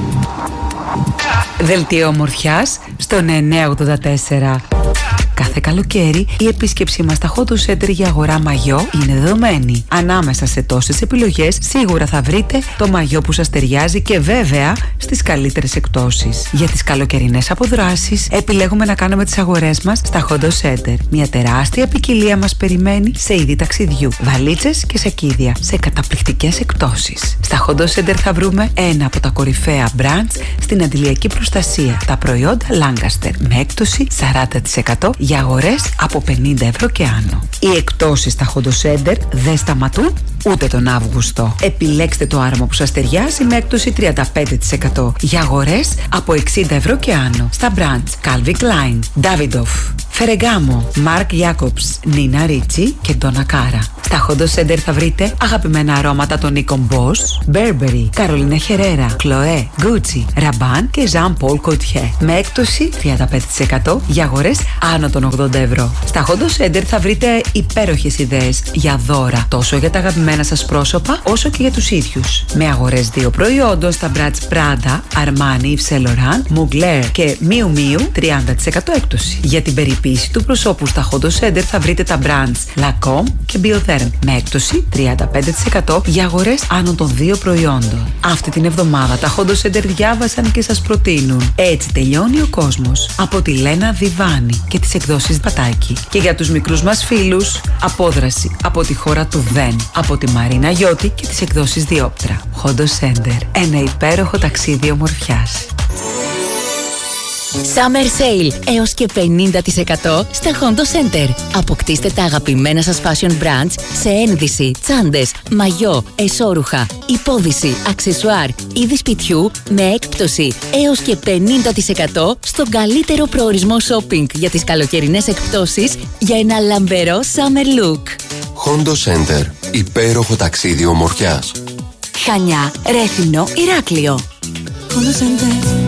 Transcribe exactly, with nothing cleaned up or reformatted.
Δελτίο ομορφιάς στον εννιακόσια ογδόντα τέσσερα. Κάθε καλοκαίρι η επίσκεψή μας στα Hondo Center για αγορά μαγιό είναι δεδομένη. Ανάμεσα σε τόσες επιλογές σίγουρα θα βρείτε το μαγιό που σας ταιριάζει και βέβαια στις καλύτερες εκπτώσεις. Για τις καλοκαιρινές αποδράσεις επιλέγουμε να κάνουμε τις αγορές μας στα Hondo Center. Μια τεράστια ποικιλία μας περιμένει σε είδη ταξιδιού, βαλίτσες και σακίδια σε καταπληκτικές εκπτώσεις. Στα Hondo Center θα βρούμε ένα από τα κορυφαία brands στην αντιλιακή προστασία, τα προϊόντα Lancaster με έκπτωση σαράντα τοις εκατό για αγορές από πενήντα ευρώ και άνω. Οι εκπτώσεις στα Hondo Center δεν σταματούν ούτε τον Αύγουστο. Επιλέξτε το άρωμα που σας ταιριάζει με έκπτωση τριάντα πέντε τοις εκατό για αγορές από εξήντα ευρώ και άνω στα brands Calvin Klein, Davidoff, Ferragamo, Marc Jacobs, Nina Ricci και Donna Cara. Στα Hondo Center θα βρείτε αγαπημένα αρώματα των οίκων Boss, Burberry, Carolina Herrera, Chloé, Gucci, Rabanne και Jean Paul Gaultier με έκπτωση τριάντα πέντε τοις εκατό για αγορές άνω των ογδόντα ευρώ. Στα Hondo Center θα βρείτε υπέροχες ιδέες για δώρα τόσο για τα αγαπημένα σας πρόσωπα όσο και για τους ίδιους. Με αγορές δύο προϊόντων στα brands Prada, Armani, Yves Saint Laurent, Mugler και Miu Miu τριάντα τοις εκατό έκπτωση. Για την περιποίηση του προσώπου στα Hondo Center θα βρείτε τα brands Lancôme και Biotherm με έκπτωση τριάντα πέντε τοις εκατό για αγορές άνω των δύο προϊόντων. Αυτή την εβδομάδα τα Hondo Center διάβασαν και σας προτείνουν Έτσι τελειώνει ο κόσμος από τη Λένα Διβάνη και τις εκδόσεις Πατάκη. Και για τους μικρούς μας φίλους, απόδραση από τη χώρα του Δεν από τη Μαρίνα Γιώτη και τις εκδόσεις Διόπτρα. Hondo Center, ένα υπέροχο ταξίδι ομορφιάς. Summer Sale έως και πενήντα τοις εκατό στα Hondo Center. Αποκτήστε τα αγαπημένα σας fashion brands σε ένδυση, τσάντες, μαγιό, εσώρουχα, υπόδυση, αξεσουάρ, είδη σπιτιού με έκπτωση έως και πενήντα τοις εκατό στον καλύτερο προορισμό shopping για τις καλοκαιρινές εκπτώσεις για ένα λαμπερό summer look. Hondo Center. Υπέροχο ταξίδι ομορφιάς. Χανιά, Ρέθυμνο, Ηράκλειο. Hondo Center.